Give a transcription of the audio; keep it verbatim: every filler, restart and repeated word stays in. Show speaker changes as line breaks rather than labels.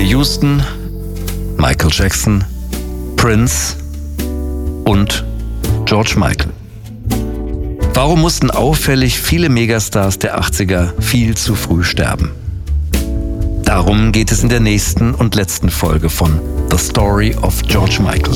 Whitney Houston, Michael Jackson, Prince und George Michael. Warum mussten auffällig viele Megastars der achtziger viel zu früh sterben? Darum geht es in der nächsten und letzten Folge von The Story of George Michael.